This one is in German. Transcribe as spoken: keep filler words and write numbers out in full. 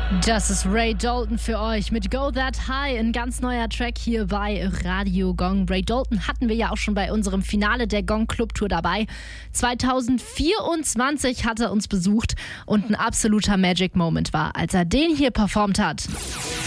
Das ist Ray Dalton für euch mit Go That High, ein ganz neuer Track hier bei Radio Gong. Ray Dalton hatten wir ja auch schon bei unserem Finale der Gong Club Tour dabei. zwanzig vierundzwanzig hat er uns besucht und ein absoluter Magic Moment war, als er den hier performt hat.